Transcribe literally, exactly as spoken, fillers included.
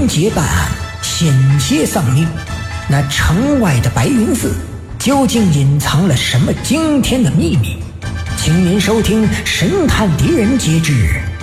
劫办案，险些丧命。那城外的白云寺究竟隐藏了什么惊天的秘密？请您收听《神探狄仁杰之